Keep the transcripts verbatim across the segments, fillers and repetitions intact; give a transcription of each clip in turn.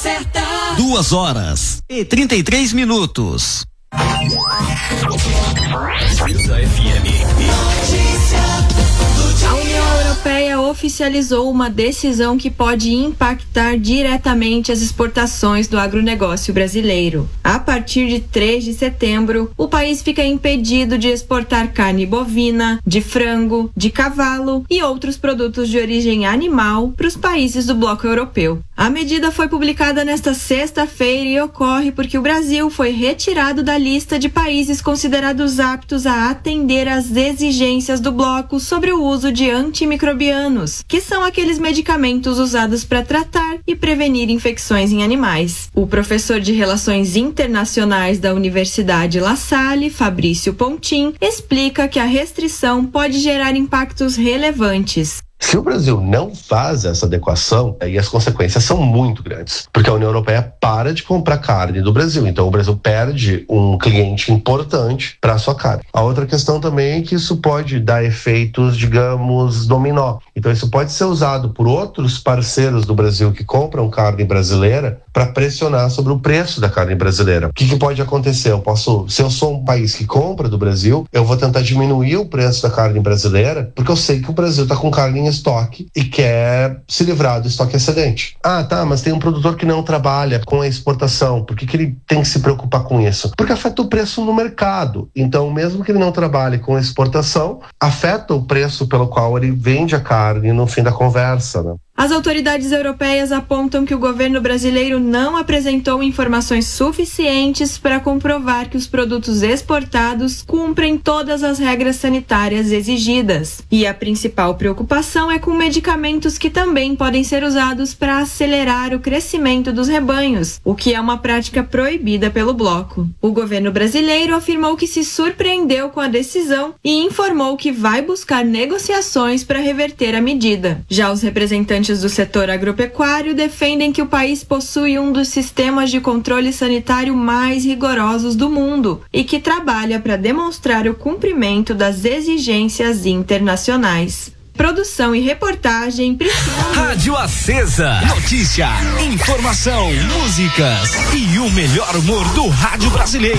certa. Duas horas e trinta e três minutos. A União Europeia oficializou uma decisão que pode impactar diretamente as exportações do agronegócio brasileiro. A partir de três de setembro, o país fica impedido de exportar carne bovina, de frango, de cavalo e outros produtos de origem animal para os países do bloco europeu. A medida foi publicada nesta sexta-feira e ocorre porque o Brasil foi retirado da lista de países considerados aptos a atender às exigências do bloco sobre o uso de antimicrobianos, que são aqueles medicamentos usados para tratar e prevenir infecções em animais. O professor de Relações Internacionais da Universidade La Salle, Fabrício Pontin, explica que a restrição pode gerar impactos relevantes. Se o Brasil não faz essa adequação, aí as consequências são muito grandes, porque a União Europeia para de comprar carne do Brasil, então o Brasil perde um cliente importante para a sua carne. A outra questão também é que isso pode dar efeitos, digamos, dominó. Então isso pode ser usado por outros parceiros do Brasil que compram carne brasileira para pressionar sobre o preço da carne brasileira. O que, que pode acontecer? Eu posso, se eu sou um país que compra do Brasil, eu vou tentar diminuir o preço da carne brasileira, porque eu sei que o Brasil está com carne em estoque e quer se livrar do estoque excedente. Ah, tá, mas tem um produtor que não trabalha com a exportação. Por que, que ele tem que se preocupar com isso? Porque afeta o preço no mercado. Então, mesmo que ele não trabalhe com a exportação, afeta o preço pelo qual ele vende a carne no fim da conversa, né? As autoridades europeias apontam que o governo brasileiro não apresentou informações suficientes para comprovar que os produtos exportados cumprem todas as regras sanitárias exigidas. E a principal preocupação é com medicamentos que também podem ser usados para acelerar o crescimento dos rebanhos, o que é uma prática proibida pelo bloco. O governo brasileiro afirmou que se surpreendeu com a decisão e informou que vai buscar negociações para reverter a medida. Já os representantes do setor agropecuário defendem que o país possui um dos sistemas de controle sanitário mais rigorosos do mundo e que trabalha para demonstrar o cumprimento das exigências internacionais. Produção e reportagem precisam... Rádio Acesa. Notícia, informação, músicas e o melhor humor do rádio brasileiro.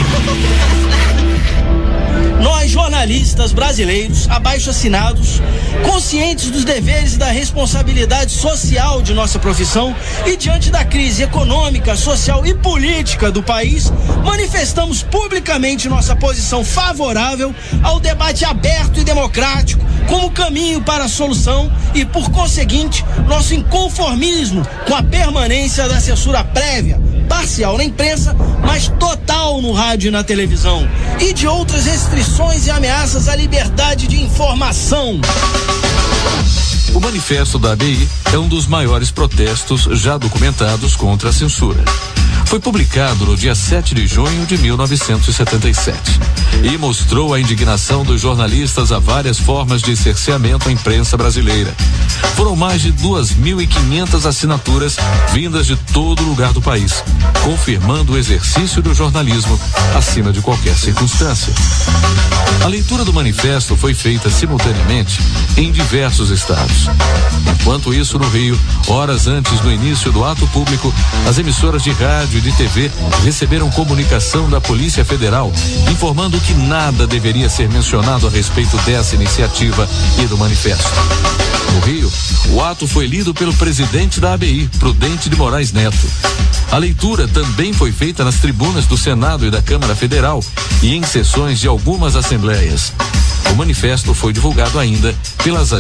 Nós, jornalistas brasileiros, abaixo-assinados, conscientes dos deveres e da responsabilidade social de nossa profissão e diante da crise econômica, social e política do país, manifestamos publicamente nossa posição favorável ao debate aberto e democrático como caminho para a solução e, por conseguinte, nosso inconformismo com a permanência da censura prévia, parcial na imprensa, mas total no rádio e na televisão, e de outras restrições e ameaças à liberdade de informação. O manifesto da A B I é um dos maiores protestos já documentados contra a censura. Foi publicado no dia sete de junho de mil novecentos e setenta e sete e mostrou a indignação dos jornalistas a várias formas de cerceamento à imprensa brasileira. Foram mais de duas mil e quinhentas assinaturas vindas de todo lugar do país, confirmando o exercício do jornalismo acima de qualquer circunstância. A leitura do manifesto foi feita simultaneamente em diversos estados. Enquanto isso, no Rio, horas antes do início do ato público, as emissoras de rádio e de T V receberam comunicação da Polícia Federal informando que nada deveria ser mencionado a respeito dessa iniciativa e do manifesto. No Rio, o ato foi lido pelo presidente da A B I, Prudente de Moraes Neto. A leitura também foi feita nas tribunas do Senado e da Câmara Federal e em sessões de algumas assembleias. O manifesto foi divulgado ainda pelas